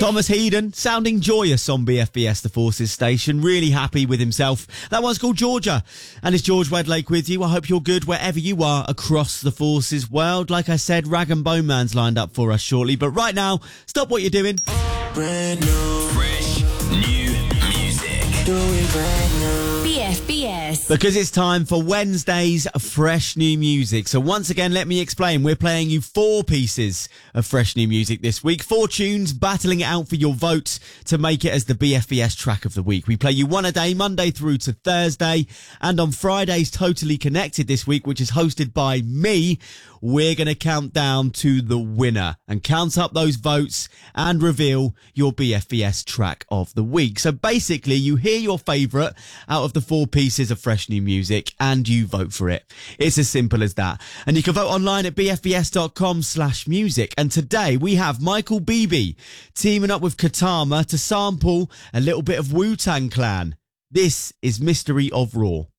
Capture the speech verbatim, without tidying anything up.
Thomas Heeden sounding joyous on B F B S The Forces station, really happy with himself. That one's called Georgia, and it's George Wedlake with you. I hope you're good wherever you are across the Forces world. Like I said, Rag and Bone Man's lined up for us shortly, but right now, stop what you're doing. Brand new, Fresh new music. do it brand new. B F B S. Because it's time for Wednesday's fresh new music. So once again, let me explain. We're playing you four pieces of fresh new music this week. Four tunes, battling it out for your votes to make it as the B F B S track of the week. We play you one a day, Monday through to Thursday. And on Friday's Totally Connected this week, which is hosted by me, we're going to count down to the winner and count up those votes and reveal your B F B S track of the week. So basically, you hear your favourite out of the four pieces of fresh new music and you vote for it. It's as simple as that. And you can vote online at bfbs.com slash music. And today we have Michael Beebe teaming up with Katama to sample a little bit of Wu-Tang Clan. This is Mystery of Raw.